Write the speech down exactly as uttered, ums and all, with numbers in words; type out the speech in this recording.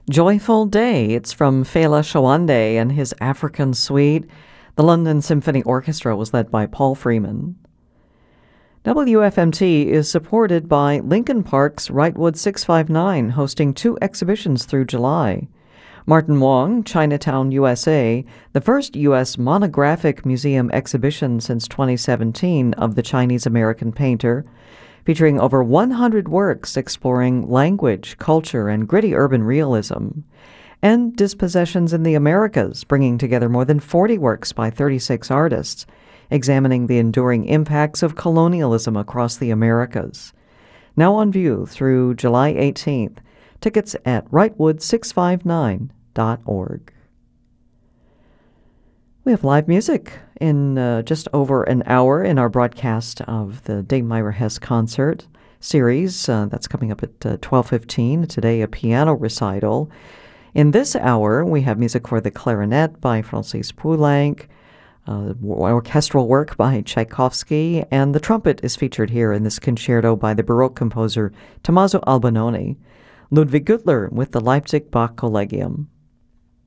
Joyful Day. It's from Fela Shawande and his African Suite. The London Symphony Orchestra was led by Paul Freeman. W F M T is supported by Lincoln Park's Wrightwood six five nine, hosting two exhibitions through July. Martin Wong, Chinatown, U S A, the first U S monographic museum exhibition since twenty seventeen of the Chinese-American painter, featuring over one hundred works exploring language, culture, and gritty urban realism. And Dispossessions in the Americas, bringing together more than forty works by thirty-six artists, examining the enduring impacts of colonialism across the Americas. Now on view through July eighteenth. Tickets at wrightwood six five nine dot org. We have live music in uh, just over an hour in our broadcast of the Dame Myra Hess concert series. Uh, that's coming up at uh, twelve fifteen. Today, a piano recital. In this hour, we have music for the clarinet by Francis Poulenc, uh, orchestral work by Tchaikovsky, and the trumpet is featured here in this concerto by the Baroque composer Tommaso Albinoni. Ludwig Gutler with the Leipzig Bach Collegium.